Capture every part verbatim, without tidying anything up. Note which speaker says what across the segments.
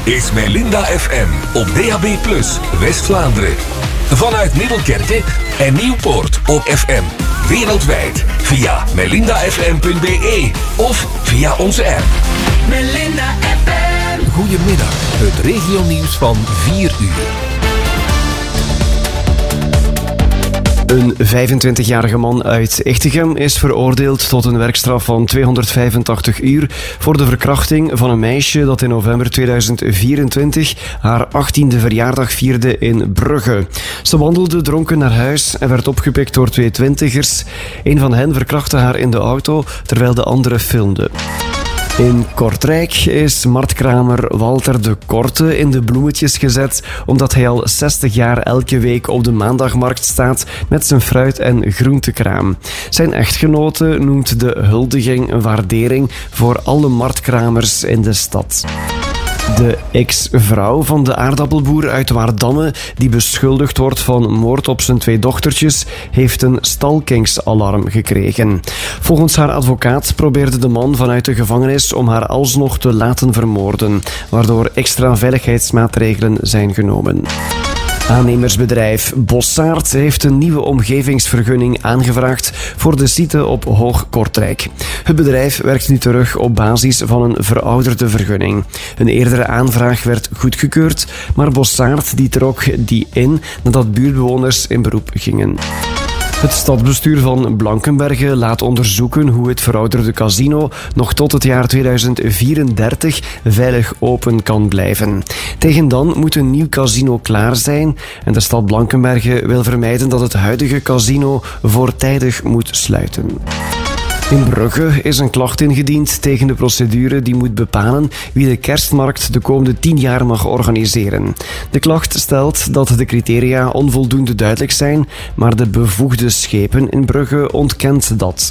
Speaker 1: is Melinda F M op D A B plus, West-Vlaanderen. Vanuit Middelkerke en Nieuwpoort op F M. Wereldwijd via melinda f m punt b e of via onze app.
Speaker 2: Melinda F M.
Speaker 1: Goedemiddag, het regionieuws van vier uur.
Speaker 3: Een vijfentwintigjarige man uit Echtegem is veroordeeld tot een werkstraf van tweehonderdvijfentachtig uur voor de verkrachting van een meisje dat in november tweeduizend vierentwintig haar achttiende verjaardag vierde in Brugge. Ze wandelde dronken naar huis en werd opgepikt door twee twintigers. Een van hen verkrachtte haar in de auto, terwijl de andere filmde. In Kortrijk is marktkramer Walter de Korte in de bloemetjes gezet omdat hij al zestig jaar elke week op de maandagmarkt staat met zijn fruit- en groentekraam. Zijn echtgenote noemt de huldiging een waardering voor alle marktkramers in de stad. De ex-vrouw van de aardappelboer uit Waardamme, die beschuldigd wordt van moord op zijn twee dochtertjes, heeft een stalkingsalarm gekregen. Volgens haar advocaat probeerde de man vanuit de gevangenis om haar alsnog te laten vermoorden, waardoor extra veiligheidsmaatregelen zijn genomen. Aannemersbedrijf Bossard heeft een nieuwe omgevingsvergunning aangevraagd voor de site op Hoog Kortrijk. Het bedrijf werkt nu terug op basis van een verouderde vergunning. Een eerdere aanvraag werd goedgekeurd, maar Bossard die trok die in nadat buurtbewoners in beroep gingen. Het stadsbestuur van Blankenberge laat onderzoeken hoe het verouderde casino nog tot het jaar tweeduizend vierendertig veilig open kan blijven. Tegen dan moet een nieuw casino klaar zijn en de stad Blankenberge wil vermijden dat het huidige casino voortijdig moet sluiten. In Brugge is een klacht ingediend tegen de procedure die moet bepalen wie de kerstmarkt de komende tien jaar mag organiseren. De klacht stelt dat de criteria onvoldoende duidelijk zijn, maar de bevoegde schepen in Brugge ontkent dat.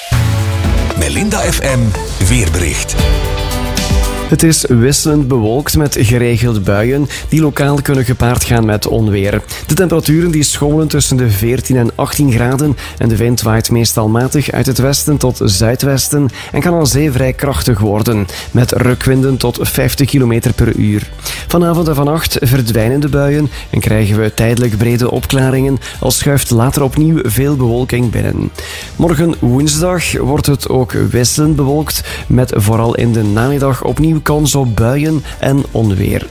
Speaker 1: Melinda F M weerbericht.
Speaker 3: Het is wisselend bewolkt met geregeld buien die lokaal kunnen gepaard gaan met onweer. De temperaturen die schommelen tussen de veertien en achttien graden en de wind waait meestal matig uit het westen tot zuidwesten en kan aan zee vrij krachtig worden, met rukwinden tot vijftig kilometer per uur. Vanavond en vannacht verdwijnen de buien en krijgen we tijdelijk brede opklaringen, al schuift later opnieuw veel bewolking binnen. Morgen woensdag wordt het ook wisselend bewolkt, met vooral in de namiddag opnieuw kans op buien en onweer.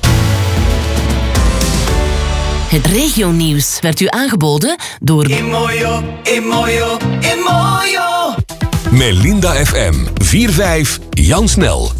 Speaker 4: Het regionieuws werd u aangeboden door
Speaker 2: Imoyo, Imoyo, Imoyo.
Speaker 1: Melinda F M, vier vijf, Jan Snel.